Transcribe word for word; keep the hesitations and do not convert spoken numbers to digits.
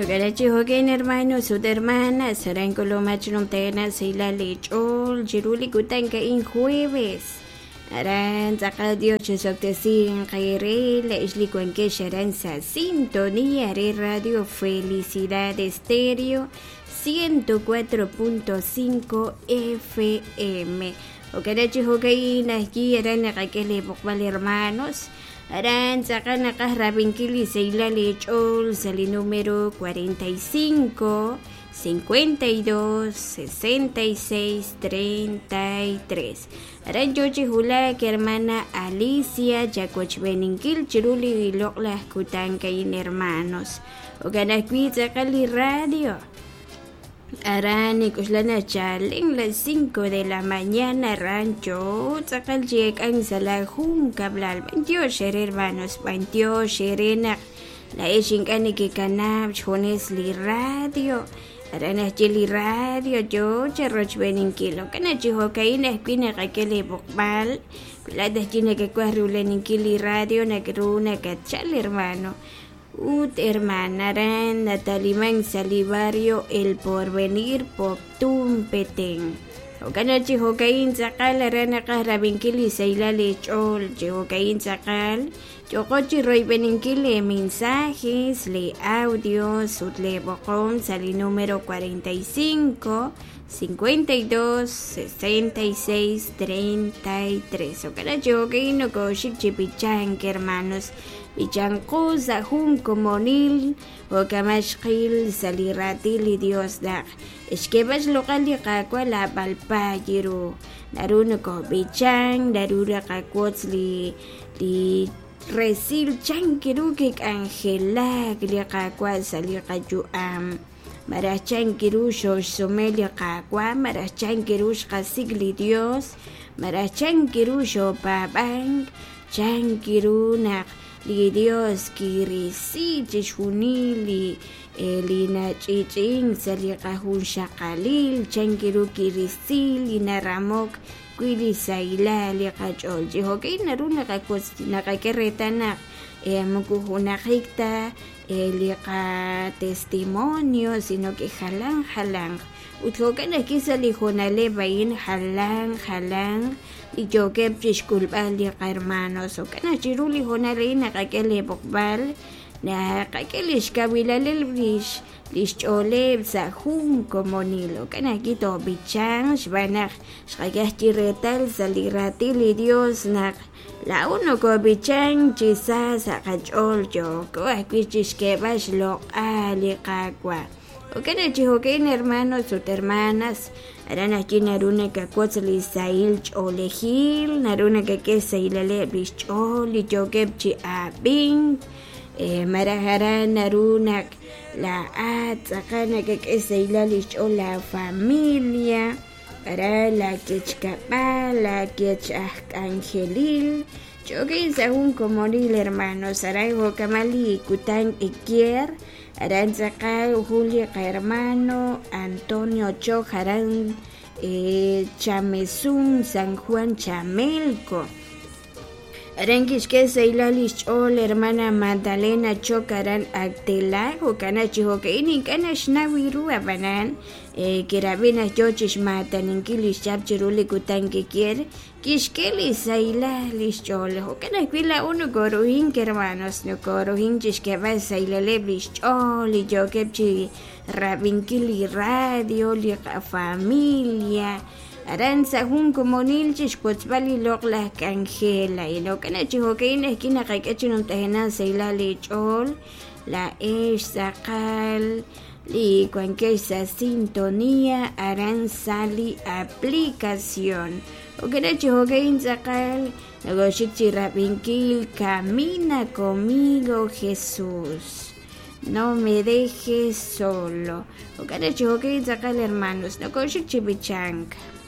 Garachi hogain hermanos o hermanas, Saranco machrum tenas y la lechol, Jiruli gutanca in jueves. Aran saca Dios chesoctesin caire, la islicuenque sharanza sintonía de radio Felicidad Estéreo ciento cuatro punto cinco F M. O Garachi hogain aquí eran aquele bokbal hermanos. Aran sacan acá Rabinquili Seila Lechol, sali número cuarenta y cinco, cincuenta y dos, sesenta y seis, treinta y tres. Aran Yochi Hula, que hermana Alicia, Yacoch Beninquil, Chiruli y Loklas Kutankain hermanos. O Ganakwiza Cali Radio. Aran y Kuslana Chalen, las cinco de la mañana, rancho, sacal jek ang salahum kablal, bantio sher hermanos, bantio sherena, la eshinkani que canab, chones li radio, aran achili radio, yo, charroch beninkilo, canachiho kaina espina kakele bokbal, piladas china que cuarruleninkili radio, nagruna cachal hermano. Ut hermanaran Natalimán Salivario El Porvenir Poptum Petén. Okanachi Hokain Sakal Arana Karabinkili Seila Lechol, Hokain Sakal, Yokochi Roy Beninkili mensajes, le audios, Utle Bocón, Sali número cuarenta y cinco, cincuenta y dos, sesenta y seis, treinta y tres. Okanachi Hokain no Koshik Chipichank, hermanos. Bichanko Zahum Comonil o Kamashkil Saliratil Dios da Esquebas local de Kakwa la Balpayiro Naruno Bichang Narura Kakwots li li Resil Chankirukik Angela Glia Kakwa Salikayu Am Marachan Kirusho Somelia Kakwa Marachan Kirush Kasigli Dios Marachan Kirusho Babang Chankirunak li Dios kirisi chishunili elina chiching sali kahun shakalil chankiru kirisi lina ramok kwili saila li kachol jihoke naruna kakos nakakeretanak e mukuhunakikta li ka testimonio sino que halang halang uthokan aquí sali honale bain halang halang y yo que disculpar li hermanos o kana chiruli honale nakakele bokbal na kakele shkabilale lish lishole sahum comunilo kana kito bichang shbanach shkayah retal saliratil Dios nak la uno ko bichang chisa sakachol yo ko akichis que bash lo ali kakwa. Okana chihokein hermanos o hermanas, aran aquí naruna que cuatzli sail olejil, naruna que que sailale bicholi jokepchi abing, eh marahara naruna la at sakana que que sailale la familia, para la quechcapa, la quechak angelil. Yo que según como nil hermanos, araigo kamali kutan ikier. Aranzacal, Julia hermano, Antonio Chojarán, eh, Chamezún, San Juan Chamelco. Aranquis que Seilalish Ol, hermana Magdalena Chocarán Actelago, Canachiho que ini Canashnaviru Abanan, eh, Kirabina Chochish Matan, Inkilis Chapchiruli Kutan que quiere, Kishkeli Seilalish Ol, o Canaquila uno Gorohin, hermanos, no Gorohin, que va Seilaleblish Ol, y yo Kepchi Rabinkili Radio, Liga Familia. Aranza hun comunil chishkutzbali lokla cangela y lo que nachihokein esquina kakachinum tajena seila lechol la esh sakal li cuanquesa sintonía aranzali aplicación o que nachihokein sakal negoshikchi rabinkil camina conmigo Jesús. No me dejes solo. O que nachihokein sakal hermanos negoshikchi bichank.